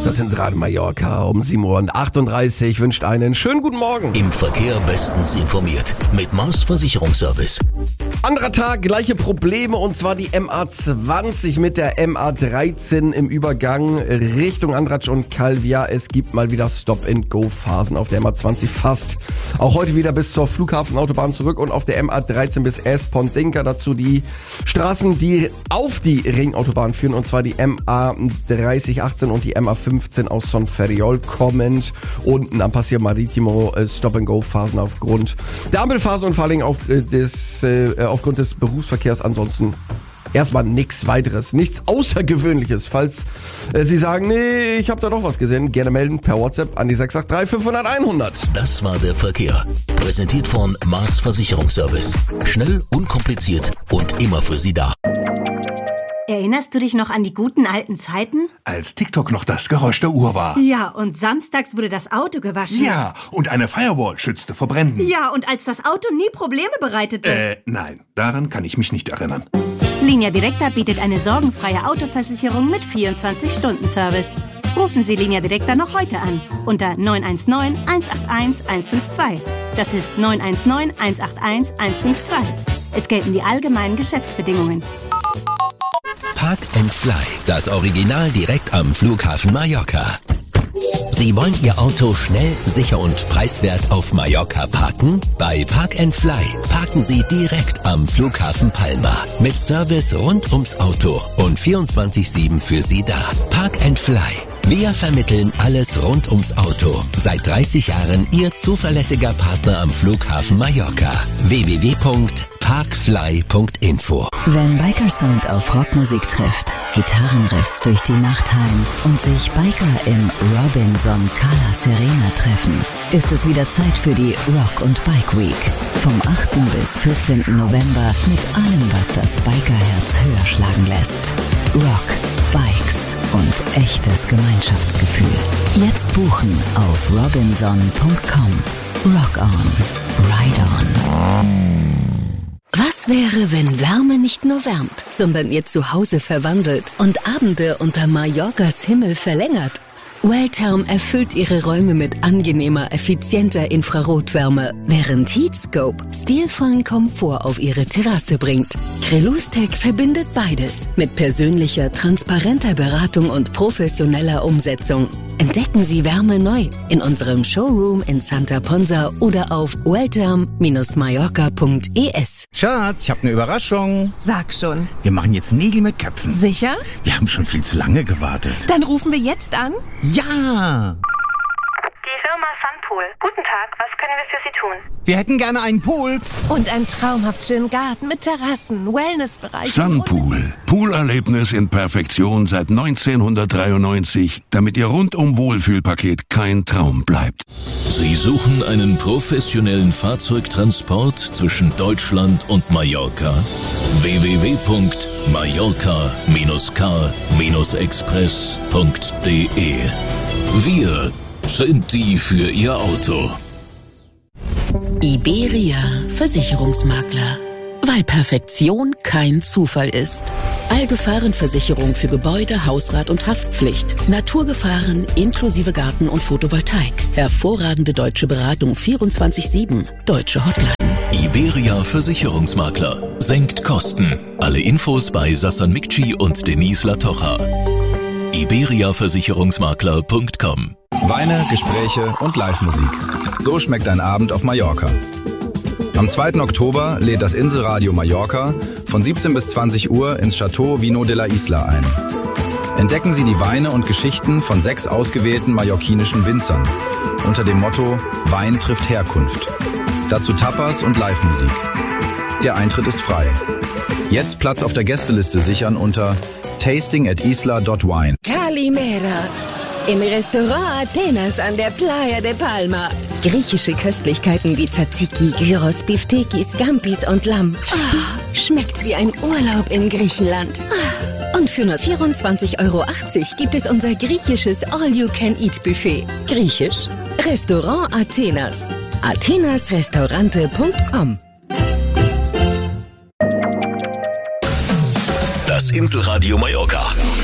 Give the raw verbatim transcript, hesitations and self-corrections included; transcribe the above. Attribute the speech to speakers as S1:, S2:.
S1: Das Inselradio Mallorca um sieben Uhr achtunddreißig wünscht einen schönen guten Morgen.
S2: Im Verkehr bestens informiert mit Mars Versicherungsservice.
S1: Anderer Tag, gleiche Probleme und zwar die M A zwanzig mit der M A dreizehn im Übergang Richtung Andratsch und Calvia. Es gibt mal wieder Stop-and-Go-Phasen auf der M A zwanzig fast. Auch heute wieder bis zur Flughafenautobahn zurück und auf der M A dreizehn bis Espondinka. Dazu die Straßen, die auf die Ringautobahn führen und zwar die M A dreißig achtzehn und die M A fünfzehn aus Son Ferriol kommend. Unten am Paseo Maritimo äh, Stop-and-Go-Phasen aufgrund der Ampelphase und vor allem auf, äh, des, äh, aufgrund des Berufsverkehrs. Ansonsten erstmal nichts weiteres, nichts Außergewöhnliches. Falls äh, Sie sagen, nee, ich habe da doch was gesehen, gerne melden per WhatsApp an die sechs acht drei fünfhundert einhundert.
S2: Das war der Verkehr. Präsentiert von Mars Versicherungsservice. Schnell, unkompliziert und immer für Sie da.
S3: Erinnerst du dich noch an die guten alten Zeiten?
S4: Als TikTok noch das Geräusch der Uhr war.
S3: Ja, und samstags wurde das Auto gewaschen.
S4: Ja, und eine Firewall schützte vor Bränden.
S3: Ja, und als das Auto nie Probleme bereitete.
S4: Äh, nein, daran kann ich mich nicht erinnern.
S3: Linea Directa bietet eine sorgenfreie Autoversicherung mit vierundzwanzig-Stunden-Service. Rufen Sie Linea Directa noch heute an unter neun eins neun, eins acht eins, eins fünf zwei. Das ist neun eins neun, eins acht eins, eins fünf zwei. Es gelten die allgemeinen Geschäftsbedingungen.
S2: Park and Fly, das Original direkt am Flughafen Mallorca. Sie wollen Ihr Auto schnell, sicher und preiswert auf Mallorca parken? Bei Park and Fly parken Sie direkt am Flughafen Palma. Mit Service rund ums Auto und vierundzwanzig sieben für Sie da. Park and Fly. Wir vermitteln alles rund ums Auto. Seit dreißig Jahren Ihr zuverlässiger Partner am Flughafen Mallorca. w w w punkt parkfly punkt info.
S5: Wenn Bikersound auf Rockmusik trifft, Gitarrenriffs durch die Nacht hallen und sich Biker im Robinson Cala Serena treffen, ist es wieder Zeit für die Rock und Bike Week. Vom achten bis vierzehnten November mit allem, was das Bikerherz höher schlagen lässt. Rock, Bikes und echtes Gemeinschaftsgefühl. Jetzt buchen auf robinson punkt com. Rock on, ride on.
S6: Was wäre, wenn Wärme nicht nur wärmt, sondern ihr Zuhause verwandelt und Abende unter Mallorcas Himmel verlängert? Welltherm erfüllt ihre Räume mit angenehmer, effizienter Infrarotwärme, während Heatscope stilvollen Komfort auf ihre Terrasse bringt. Crelustec verbindet beides mit persönlicher, transparenter Beratung und professioneller Umsetzung. Entdecken Sie Wärme neu in unserem Showroom in Santa Ponsa oder auf welltherm Bindestrich mallorca punkt e s.
S7: Schatz, ich habe eine Überraschung.
S8: Sag schon.
S7: Wir machen jetzt Nägel mit Köpfen.
S8: Sicher?
S7: Wir haben schon viel zu lange gewartet.
S8: Dann rufen wir jetzt an.
S7: Ja!
S9: Die Firma Sunpool. Guten Tag, was können wir für Sie tun?
S7: Wir hätten gerne einen Pool.
S8: Und einen traumhaft schönen Garten mit Terrassen, Wellnessbereich.
S10: Sunpool. Poolerlebnis in Perfektion seit neunzehnhundertdreiundneunzig, damit Ihr rundum Wohlfühlpaket kein Traum bleibt.
S2: Sie suchen einen professionellen Fahrzeugtransport zwischen Deutschland und Mallorca? w w w punkt mallorca K express punkt d e. Wir sind die für Ihr Auto.
S6: Iberia Versicherungsmakler. Weil Perfektion kein Zufall ist. Allgefahrenversicherung für Gebäude, Hausrat und Haftpflicht. Naturgefahren inklusive Garten und Photovoltaik. Hervorragende deutsche Beratung vierundzwanzig sieben. Deutsche Hotline.
S2: Iberia Versicherungsmakler. Senkt Kosten. Alle Infos bei Sassan Mikci und Denise Latocha. iberia versicherungsmakler punkt com.
S11: Weine, Gespräche und Live-Musik. So schmeckt ein Abend auf Mallorca. Am zweiten Oktober lädt das Inselradio Mallorca von siebzehn bis zwanzig Uhr ins Chateau Vino de la Isla ein. Entdecken Sie die Weine und Geschichten von sechs ausgewählten mallorquinischen Winzern unter dem Motto Wein trifft Herkunft. Dazu Tapas und Live-Musik. Der Eintritt ist frei. Jetzt Platz auf der Gästeliste sichern unter tasting at isla dot wine.
S6: Kalimera. Im Restaurant Athenas an der Playa de Palma. Griechische Köstlichkeiten wie Tzatziki, Gyros, Biftekis, Gampis und Lamm. Oh, schmeckt wie ein Urlaub in Griechenland. Oh. Und für nur vierundzwanzig Euro achtzig gibt es unser griechisches All-You-Can-Eat-Buffet. Griechisch? Restaurant Athenas. athenasrestaurante punkt com.
S2: Das Inselradio Mallorca.